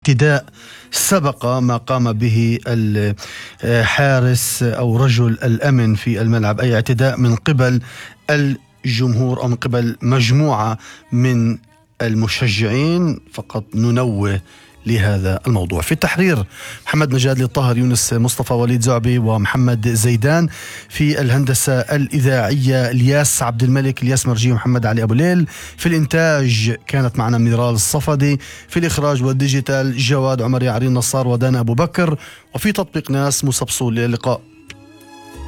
اعتداء سبق ما قام به الحارس أو رجل الأمن في الملعب، أي اعتداء من قبل الجمهور أو من قبل مجموعة من المشجعين. فقط ننوه لهذا الموضوع. في التحرير محمد مجاد للطاهر، يونس مصطفى، وليد زعبي ومحمد زيدان. في الهندسة الإذاعية الياس عبد الملك، الياس مرجي ومحمد علي أبو ليل. في الإنتاج كانت معنا ميرال الصفدي. في الإخراج والديجيتال جواد عمر، يعرين نصار ودانا أبو بكر. وفي تطبيق ناس موسى بصول. إلى اللقاء.